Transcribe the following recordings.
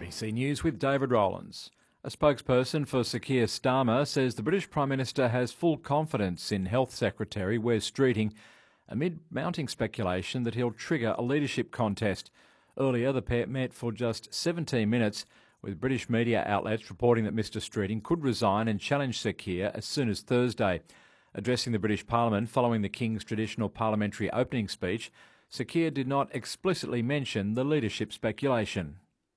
ABC News with David Rowlands. A spokesperson for Sir Keir Starmer says the British Prime Minister has full confidence in Health Secretary Wes Streeting amid mounting speculation that he'll trigger a leadership contest. Earlier, the pair met for just 17 minutes, with British media outlets reporting that Mr Streeting could resign and challenge Sir Keir as soon as Thursday. Addressing the British Parliament following the King's traditional parliamentary opening speech, Sir Keir did not explicitly mention the leadership speculation.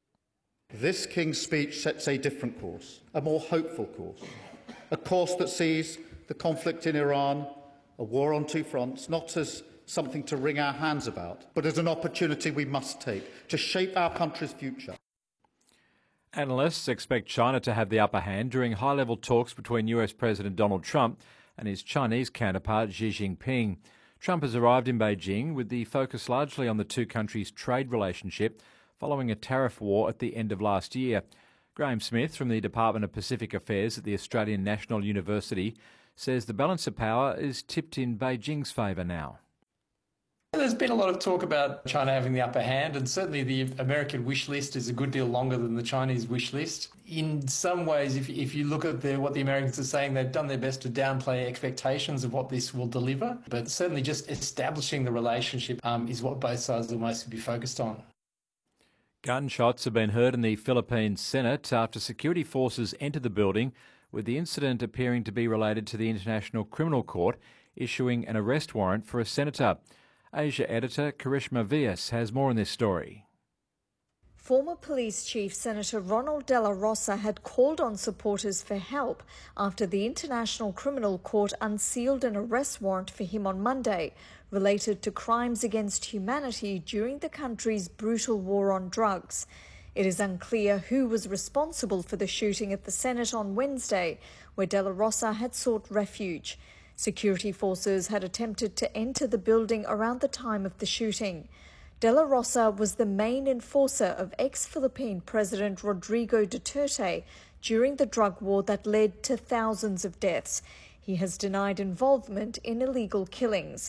This King's speech sets a different course, a more hopeful course, a course that sees the conflict in Iran, a war on two fronts, not as something to wring our hands about, but as an opportunity we must take to shape our country's future. Analysts expect China to have the upper hand during high-level talks between US President Donald Trump and his Chinese counterpart Xi Jinping. Trump has arrived in Beijing with the focus largely on the two countries' trade relationship following a tariff war at the end of last year. Graham Smith from the Department of Pacific Affairs at the Australian National University says the balance of power is tipped in Beijing's favour now. There's been a lot of talk about China having the upper hand, and certainly the American wish list is a good deal longer than the Chinese wish list. In some ways, if you look at what the Americans are saying, they've done their best to downplay expectations of what this will deliver. But certainly just establishing the relationship is what both sides will mostly be focused on. Gunshots have been heard in the Philippine Senate after security forces entered the building, with the incident appearing to be related to the International Criminal Court issuing an arrest warrant for a senator. Asia editor Karishma Vyas has more on this story. Former Police Chief Senator Ronald De La Rosa had called on supporters for help after the International Criminal Court unsealed an arrest warrant for him on Monday, related to crimes against humanity during the country's brutal war on drugs. It is unclear who was responsible for the shooting at the Senate on Wednesday, where De La Rosa had sought refuge. Security forces had attempted to enter the building around the time of the shooting. De La Rosa was the main enforcer of ex-Philippine President Rodrigo Duterte during the drug war that led to thousands of deaths. He has denied involvement in illegal killings.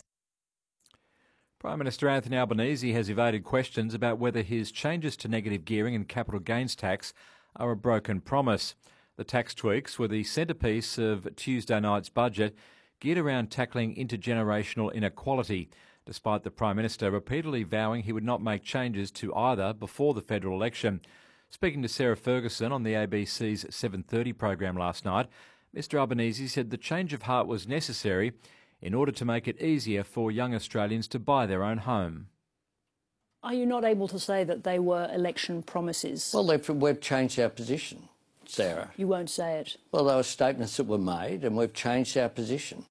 Prime Minister Anthony Albanese has evaded questions about whether his changes to negative gearing and capital gains tax are a broken promise. The tax tweaks were the centrepiece of Tuesday night's budget, geared around tackling intergenerational inequality, despite the Prime Minister repeatedly vowing he would not make changes to either before the federal election. Speaking to Sarah Ferguson on the ABC's 7:30 program last night, Mr Albanese said the change of heart was necessary in order to make it easier for young Australians to buy their own home. Are you not able to say that they were election promises? Well, we've changed our position, Sarah. You won't say it? Well, there were statements that were made and we've changed our position.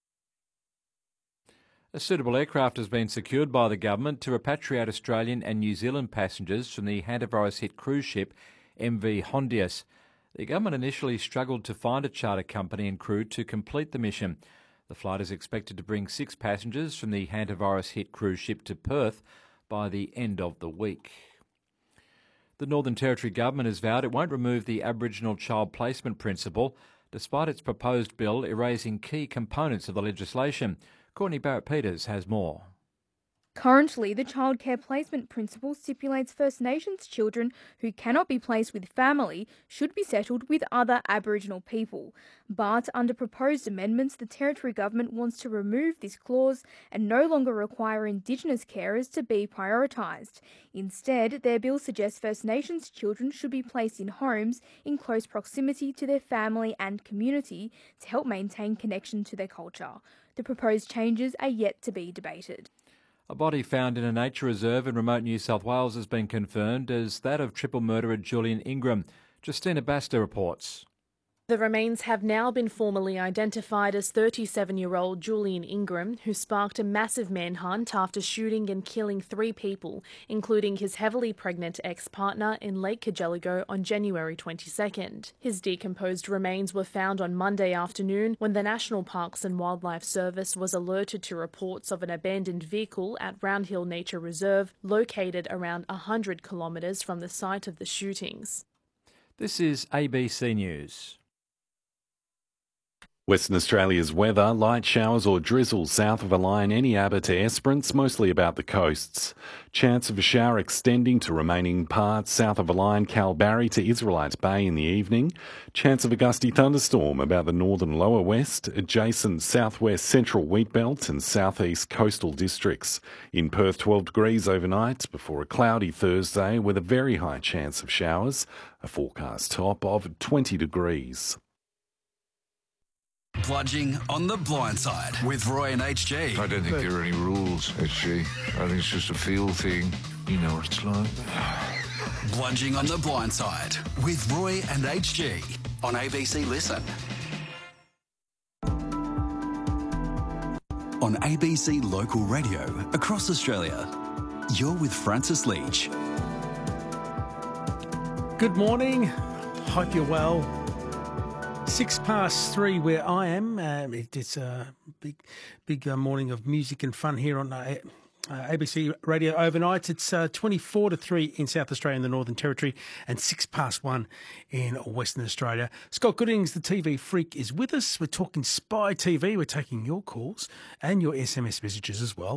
A suitable aircraft has been secured by the government to repatriate Australian and New Zealand passengers from the hantavirus-hit cruise ship MV Hondius. The government initially struggled to find a charter company and crew to complete the mission. The flight is expected to bring 6 passengers from the hantavirus-hit cruise ship to Perth by the end of the week. The Northern Territory government has vowed it won't remove the Aboriginal child placement principle, despite its proposed bill erasing key components of the legislation. Courtney Barrett-Peters has more. Currently, the childcare placement principle stipulates First Nations children who cannot be placed with family should be settled with other Aboriginal people. But under proposed amendments, the Territory Government wants to remove this clause and no longer require Indigenous carers to be prioritised. Instead, their bill suggests First Nations children should be placed in homes in close proximity to their family and community to help maintain connection to their culture. The proposed changes are yet to be debated. A body found in a nature reserve in remote New South Wales has been confirmed as that of triple murderer Julian Ingram. Justina Baster reports. The remains have now been formally identified as 37-year-old Julian Ingram, who sparked a massive manhunt after shooting and killing 3 people, including his heavily pregnant ex-partner in Lake Cargelligo on January 22nd. His decomposed remains were found on Monday afternoon when the National Parks and Wildlife Service was alerted to reports of an abandoned vehicle at Round Hill Nature Reserve, located around 100 kilometres from the site of the shootings. This is ABC News. Western Australia's weather, light showers or drizzle south of a line, any Abbott to Esperance, mostly about the coasts. Chance of a shower extending to remaining parts south of a line, Kalbarri to Israelite Bay in the evening. Chance of a gusty thunderstorm about the northern lower west, adjacent southwest central wheatbelt and southeast coastal districts. In Perth, 12 degrees overnight before a cloudy Thursday with a very high chance of showers. A forecast top of 20 degrees. Bludging on the blind side with Roy and HG. I don't think there are any rules, HG. I think it's just a feel thing. You know what it's like. Bludging on the blind side with Roy and HG on ABC Listen. On ABC Local Radio across Australia, you're with Francis Leach. Good morning. Hope you're well. 3:06 where I am. It's a big morning of music and fun here on ABC Radio overnight. It's 3:24 in South Australia and the Northern Territory and 1:06 in Western Australia. Scott Goodings, the TV freak, is with us. We're talking Spy TV. We're taking your calls and your SMS messages as well.